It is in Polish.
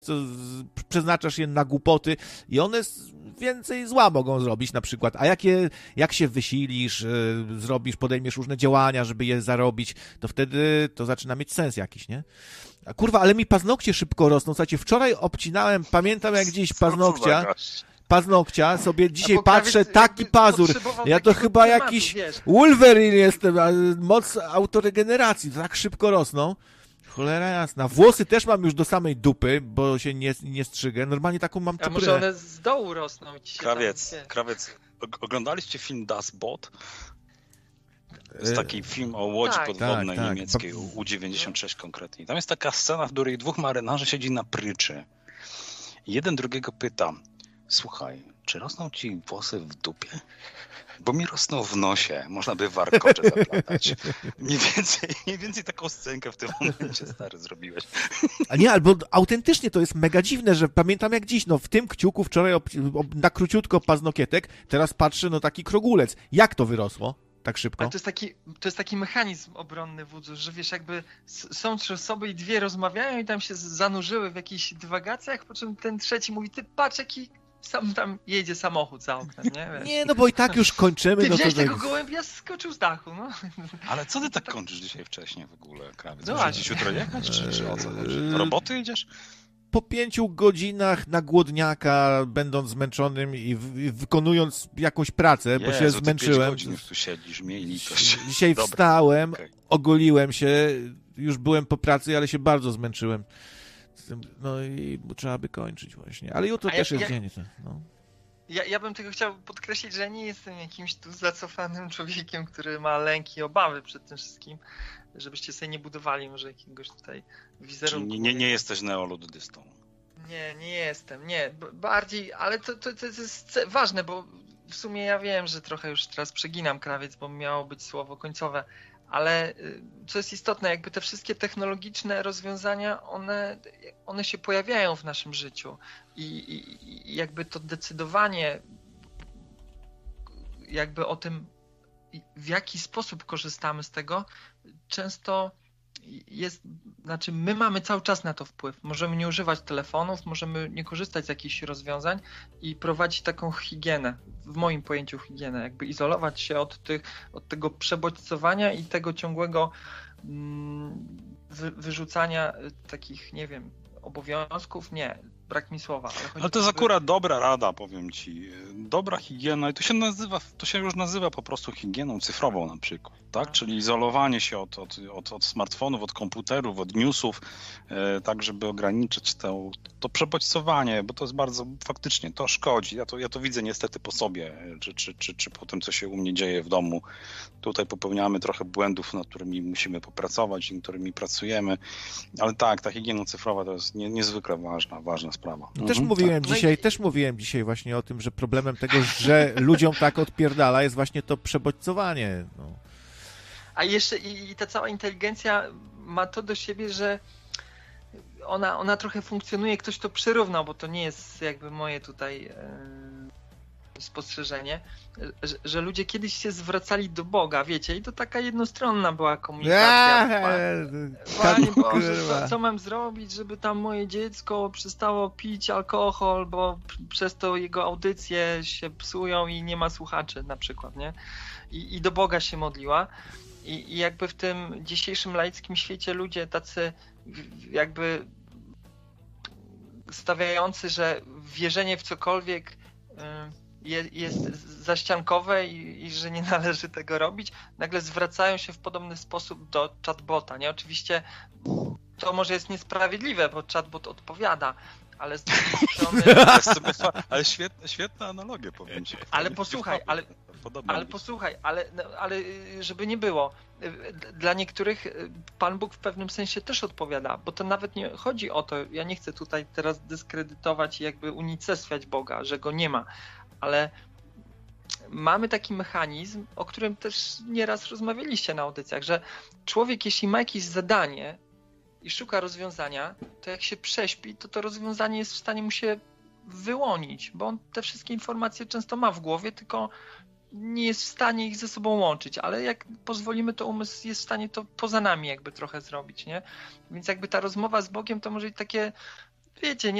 przeznaczasz je na głupoty i one więcej zła mogą zrobić na przykład, a jak się wysilisz, podejmiesz różne działania, żeby je zarobić, to wtedy to zaczyna mieć sens jakiś, nie? A kurwa, ale mi paznokcie szybko rosną. Słuchajcie, wczoraj obcinałem, pamiętam jak dziś paznokcia sobie, dzisiaj patrzę, taki pazur. Ja to chyba jakiś Wolverine jestem, moc autoregeneracji, to tak szybko rosną. Cholera jasna. Włosy też mam już do samej dupy, bo się nie strzygę. Normalnie taką mam czeprynę. A może one z dołu rosną? Ci się Krawiec, oglądaliście film Das Boot? To jest taki film o łodzi podwodnej niemieckiej, U-96 konkretnie. Tam jest taka scena, w której dwóch marynarzy siedzi na pryczy. I jeden drugiego pyta: słuchaj, czy rosną ci włosy w dupie? Bo mi rosną w nosie, można by warkocze zaplatać. Mniej więcej taką scenkę w tym momencie, stary, zrobiłeś. A nie, albo autentycznie to jest mega dziwne, że pamiętam jak dziś, w tym kciuku wczoraj na króciutko paznokietek, teraz patrzę, taki krogulec. Jak to wyrosło? Tak szybko. Ale to jest taki mechanizm obronny wódzu, że wiesz, jakby są trzy osoby i dwie rozmawiają i tam się zanurzyły w jakichś dywagacjach, po czym ten trzeci mówi: ty patrz, jaki sam tam jedzie samochód za oknem, nie? Wiesz? Nie, bo i tak już kończymy. Ty wziąłeś tego gołębia, skoczył z dachu, Ale co ty tak kończysz dzisiaj wcześnie w ogóle, Krawiec? Musisz jutro jechać, czy o co chodzi? Roboty idziesz? Po 5 godzinach na głodniaka, będąc zmęczonym i wykonując jakąś pracę, bo się zmęczyłem. 5 godzin już tu siedzisz, miej litość. Dzisiaj wstałem, ogoliłem się, już byłem po pracy, ale się bardzo zmęczyłem. No i trzeba by kończyć właśnie. Ale jutro też jest dzień. Ja bym tylko chciał podkreślić, że nie jestem jakimś tu zacofanym człowiekiem, który ma lęki i obawy przed tym wszystkim, żebyście sobie nie budowali może jakiegoś tutaj wizerunku. Czyli nie jesteś neoluddystą. Nie jestem, nie. Bardziej, ale to jest ważne, bo w sumie ja wiem, że trochę już teraz przeginam, Krawiec, bo miało być słowo końcowe, ale co jest istotne, jakby te wszystkie technologiczne rozwiązania, one się pojawiają w naszym życiu i jakby to decydowanie jakby o tym, w jaki sposób korzystamy z tego, często jest, znaczy my mamy cały czas na to wpływ. Możemy nie używać telefonów, możemy nie korzystać z jakichś rozwiązań i prowadzić taką higienę, w moim pojęciu higienę, jakby izolować się od tego przebodźcowania i tego ciągłego wyrzucania takich, nie wiem, obowiązków. Nie, brak mi słowa. Ale to jest akurat dobra rada, powiem ci. Dobra higiena i to się już nazywa po prostu higieną cyfrową na przykład, tak? Czyli izolowanie się od smartfonów, od komputerów, od newsów, tak żeby ograniczyć to przebodźcowanie, bo to jest bardzo, faktycznie, to szkodzi. Ja to widzę niestety po sobie, czy po tym, co się u mnie dzieje w domu. Tutaj popełniamy trochę błędów, nad którymi musimy popracować, nad którymi pracujemy, ale tak, ta higiena cyfrowa to jest niezwykle ważna sprawa. Też mówiłem dzisiaj właśnie o tym, że problemem tego, że ludziom tak odpierdala, jest właśnie to przebodźcowanie. A jeszcze i ta cała inteligencja ma to do siebie, że ona trochę funkcjonuje, ktoś to przyrównał, bo to nie jest jakby moje tutaj spostrzeżenie, że ludzie kiedyś się zwracali do Boga, wiecie, i to taka jednostronna była komunikacja. Panie Boże, co mam zrobić, żeby tam moje dziecko przestało pić alkohol, bo przez to jego audycje się psują i nie ma słuchaczy na przykład, nie? I do Boga się modliła. I jakby w tym dzisiejszym laickim świecie ludzie tacy jakby stawiający, że wierzenie w cokolwiek jest zaściankowe i że nie należy tego robić, nagle zwracają się w podobny sposób do chatbota. Nie? Oczywiście to może jest niesprawiedliwe, bo chatbot odpowiada, ale z drugiej strony... Ale świetna analogia, powiem ci. Ale posłuchaj, ale żeby nie było, dla niektórych Pan Bóg w pewnym sensie też odpowiada, bo to nawet nie chodzi o to, ja nie chcę tutaj teraz dyskredytować i jakby unicestwiać Boga, że go nie ma, ale mamy taki mechanizm, o którym też nieraz rozmawialiście na audycjach, że człowiek, jeśli ma jakieś zadanie i szuka rozwiązania, to jak się prześpi, to rozwiązanie jest w stanie mu się wyłonić, bo on te wszystkie informacje często ma w głowie, tylko nie jest w stanie ich ze sobą łączyć, ale jak pozwolimy, to umysł jest w stanie to poza nami jakby trochę zrobić, nie? Więc jakby ta rozmowa z Bogiem to może być takie wiecie,